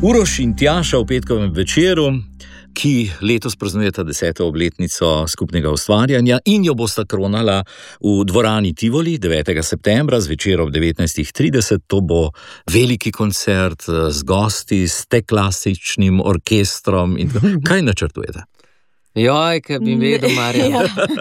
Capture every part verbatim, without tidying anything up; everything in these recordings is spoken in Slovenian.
Uroš in Tjaša v petkovem večeru, ki letos praznujeta deseto obletnico skupnega ustvarjanja in jo bosta kronala v dvorani Tivoli devetega septembra zvečer ob devetnajstih trideset. To bo veliki koncert z gosti, s te klasičnim orkestrom. In kaj načrtujete? Joj, kaj bi vedel, Marja.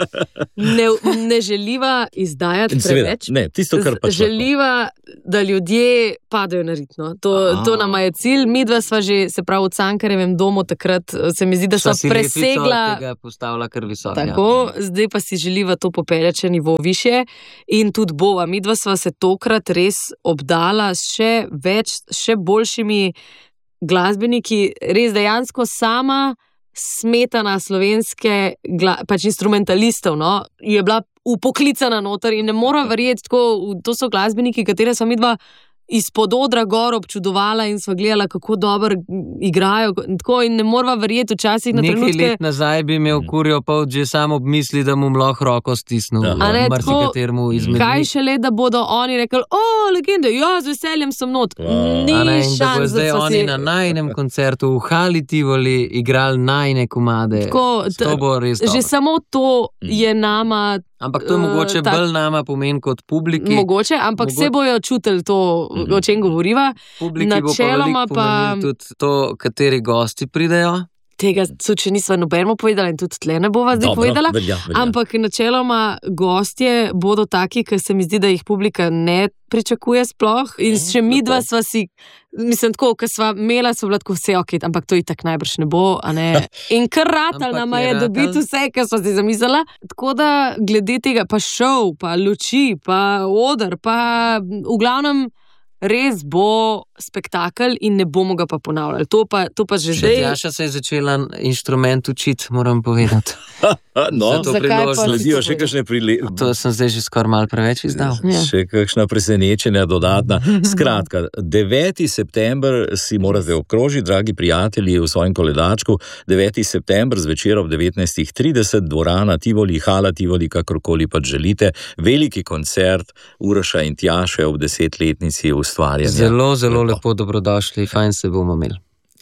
Ne, ne želiva izdajati preveč. Ne, tisto, kar pač želiva, da ljudje padajo na ritno. To, to nama je cilj. Midva sva že, se pravi, v Cankarjevem domu takrat, se mi zdi, da sva presegla. Tega postavila kar visoko. Tako, ja. Zdaj pa si želiva to popeljati še nivo više in tudi bova. Midva sva se tokrat res obdala še več, še boljšimi glasbeniki, res dejansko sama smetana slovenske pač instrumentalistov, no, je bila upoklicana noter in ne mora verjeti, tako, to so glasbeniki, katere sva midva izpod odra gor občudovala in sva gledala, kako dobro igrajo, tako, in ne morava verjeti včasih na nekaj trenutke. Nekaj let nazaj bi imel kurjo povd že samo ob misli, da mu lahko roko stisnil. Ja. Ne, tako, kaj šele, da bodo oni rekli, o, legende, ja, z veseljem sem not. Wow. Ni ne, šans, da bo zdaj da oni si... na najnem koncertu v Hali Tivoli igrali najne komade. Tako, to bo res dobro. Že samo to je nama... Ampak to je mogoče tak, bolj nama pomen kot publiki. Mogoče, ampak Mogo... vse bojo čutili to, mm-hmm. o čem govoriva. Publiki načeloma bo pa veliko pomenil tudi to, kateri gosti pridejo. Tega so, če nisva nobenemu povedala in tudi tle ne bova zdaj Dobro, povedala, velja, velja. Ampak načeloma gostje bodo taki, ker se mi zdi, da jih publika ne pričakuje sploh in še midva sva si, mislim tako, ker sva imela, sva bila tako vse ok, ampak to itak najbrž ne bo, a ne. In kar ratal nama je, je dobiti vse, kar sva si zamislila, tako da glede tega pa šov, pa luči, pa oder, pa v glavnem res bo spektakel in ne bomo ga pa ponavljali. To pa, to pa že Še zdaj... Tjaša se je začela inštrument učiti, moram povedati. No, sledijo še kakšne prile... To sem zdaj že skoraj malo preveč izdal. Ja. Še kakšna presenečenja dodatna. Skratka, deveti september si morate okrožiti, dragi prijatelji, v svojem koledačku. deveti september zvečer ob devetnajstih trideset, dvorana Tivoli, Hala Tivoli, kakorkoli pa želite. Veliki koncert Uroša in Tjaše ob desetletnici ustvarjanja. Zelo, zelo lepo, lepo dobrodošli, fajn se bomo imeli.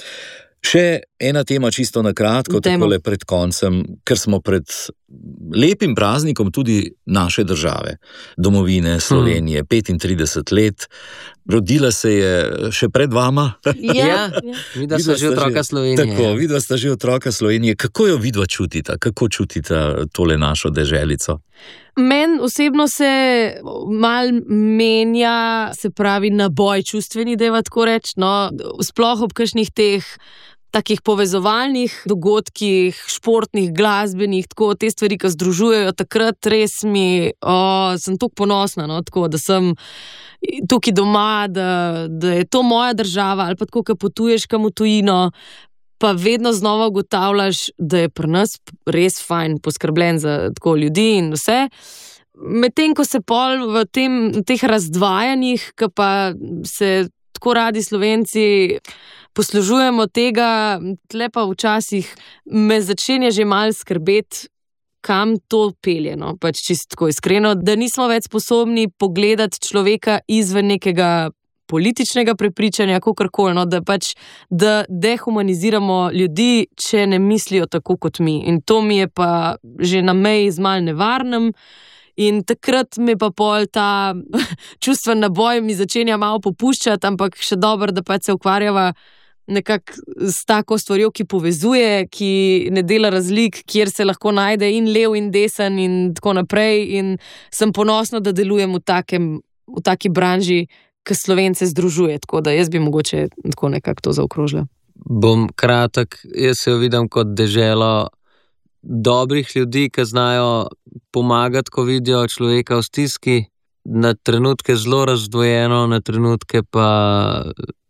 Še ena tema čisto na kratko, takole pred koncem, ker smo pred lepim praznikom tudi naše države, domovine Slovenije, hmm. petintrideset let. Rodila se je še pred vama. Ja, vidva sta že otroka Slovenije. Tako, vidva sta že otroka Slovenije. Kako jo vidva čutita? Kako čutita tole našo deželico? Meni osebno se mal menja, se pravi, naboj čustveni, da je tako reči, no, sploh ob kakšnih teh takih povezovalnih dogodkih, športnih, glasbenih, tako te stvari, ki združujejo, takrat res mi, o, sem toliko ponosna, no, tako, da sem tukaj doma, da, da je to moja država, ali pa tako, ko potuješ kam v tujino, pa vedno znova ugotavljaš, da je pri nas res fajn poskrbljen za tako ljudi in vse. Medtem, ko se pol v tem, teh razdvajanjih, ki pa se tako radi Slovenci poslužujemo tega, tle pa včasih me začenja že malo skrbeti, kam to pelje, no, pač čisto tako iskreno, da nismo več sposobni pogledati človeka izven nekega političnega prepričanja, kakorkoli, no, da pač, da dehumaniziramo ljudi, če ne mislijo tako kot mi. In to mi je pa že na meji z malo nevarnem. In takrat mi pa pol ta čustven naboj mi začenja malo popuščati, ampak še dobro, da pač se ukvarjava nekako s tako stvarjo, ki povezuje, ki ne dela razlik, kjer se lahko najde in lev in desen in tako naprej. In sem ponosna, da delujem v takem, v taki branži, ki Slovence združuje, tako da jaz bi mogoče tako nekako to zaokrožila. Bom kratek, jaz se jo vidim kot deželo dobrih ljudi, ki znajo pomagati, ko vidijo človeka v stiski, na trenutke zelo razdvojeno, na trenutke pa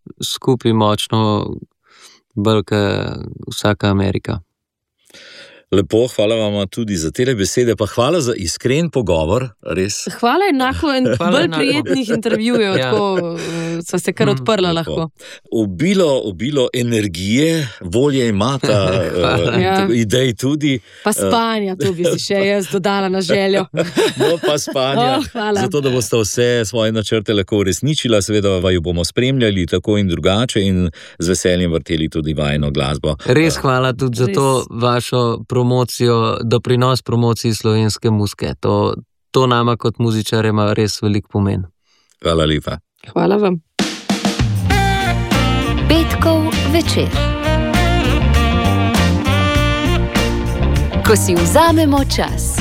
skupaj močno, bolj kot vsaka Amerika. Lepo, hvala vam tudi za te besede, pa hvala za iskren pogovor, res. Hvala enako in bolj prijetnih intervjujev, ja. Tako so se kar odprla mm, lahko. Obilo, obilo energije, volje imata, ja. Idej tudi. Pa spanja, to bi si še jaz dodala na željo. No, pa spanja, oh, zato da boste vse svoje načrte lahko uresničila, seveda vaju bomo spremljali tako in drugače in z veseljem vrteli tudi vajino glasbo. Res hvala tudi za Res. To vašo promocijo, doprinos promociji slovenske muzike. To, to nama kot muzičarjem res velik pomen. Hvala lepa. Hvala vam. Petkov večer. Ko si vzamemo čas.